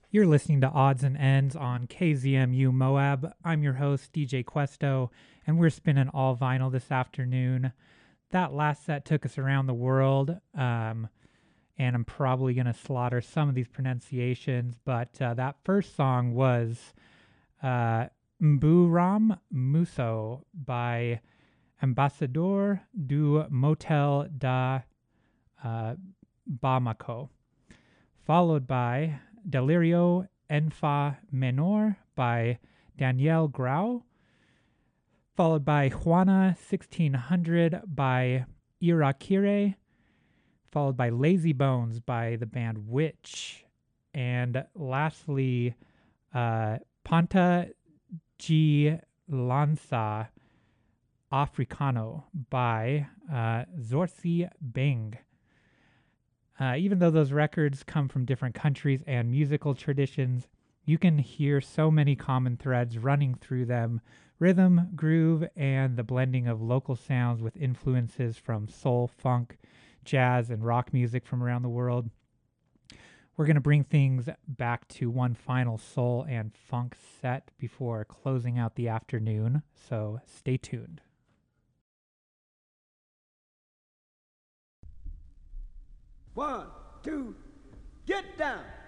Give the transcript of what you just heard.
You're listening to Odds and Ends on KZMU Moab. I'm your host, DJ Questo, and we're spinning all vinyl this afternoon. That last set took us around the world, and I'm probably going to slaughter some of these pronunciations, but that first song was Mburam Muso by Ambassador du Motel da Bamako, followed by Delirio en Fa Menor by Danielle Grau, followed by Juana 1600 by Irakire, followed by Lazy Bones by the band Witch, and lastly, Panta G. Lanza Africano by Zorsi Beng. Even though those records come from different countries and musical traditions, you can hear so many common threads running through them: rhythm, groove, and the blending of local sounds with influences from soul, funk, jazz, and rock music from around the world. We're going to bring things back to one final soul and funk set before closing out the afternoon, so stay tuned. One, two, get down.